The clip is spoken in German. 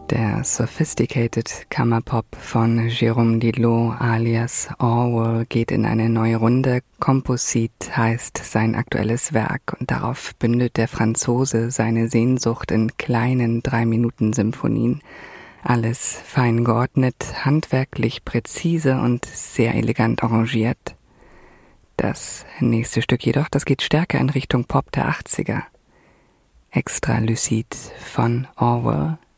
Der Sophisticated Kammerpop von Jérôme Didlot alias Orwell geht in eine neue Runde. Composite heißt sein aktuelles Werk und darauf bündelt der Franzose seine Sehnsucht in kleinen 3-Minuten-Symphonien. Alles fein geordnet, handwerklich präzise und sehr elegant arrangiert. Das nächste Stück jedoch, das geht stärker in Richtung Pop der 80er. Extra lucide von Orwell.